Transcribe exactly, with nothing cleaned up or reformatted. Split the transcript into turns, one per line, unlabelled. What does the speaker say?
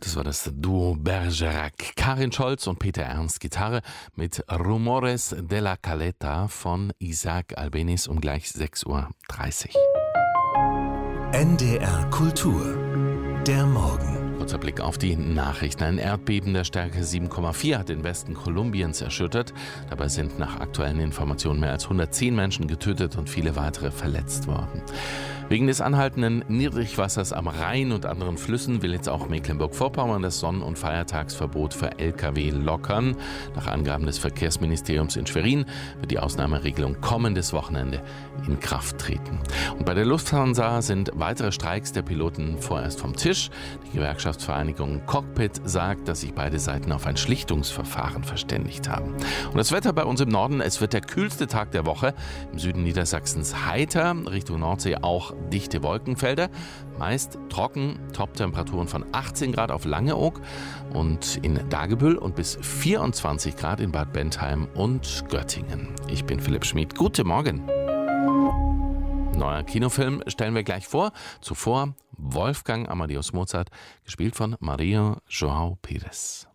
Das war das Duo Bergerac. Karin Scholz und Peter Ernst Gitarre mit Rumores de la Caleta von Isaac Albeniz um gleich sechs Uhr dreißig.
N D R Kultur. Der Morgen.
Kurzer Blick auf die Nachrichten. Ein Erdbeben der Stärke sieben Komma vier hat den Westen Kolumbiens erschüttert. Dabei sind nach aktuellen Informationen mehr als hundertzehn Menschen getötet und viele weitere verletzt worden. Wegen des anhaltenden Niedrigwassers am Rhein und anderen Flüssen will jetzt auch Mecklenburg-Vorpommern das Sonnen- und Feiertagsverbot für L K W lockern. Nach Angaben des Verkehrsministeriums in Schwerin wird die Ausnahmeregelung kommendes Wochenende in Kraft treten. Und bei der Lufthansa sind weitere Streiks der Piloten vorerst vom Tisch. Die Gewerkschaftsvereinigung Cockpit sagt, dass sich beide Seiten auf ein Schlichtungsverfahren verständigt haben. Und das Wetter bei uns im Norden, es wird der kühlste Tag der Woche. Im Süden Niedersachsens heiter, Richtung Nordsee auch dichte Wolkenfelder, meist trocken, Top-Temperaturen von achtzehn Grad auf Langeoog und in Dagebüll und bis vierundzwanzig Grad in Bad Bentheim und Göttingen. Ich bin Philipp Schmid. Guten Morgen. Neuer Kinofilm stellen wir gleich vor. Zuvor Wolfgang Amadeus Mozart, gespielt von Maria João Pires.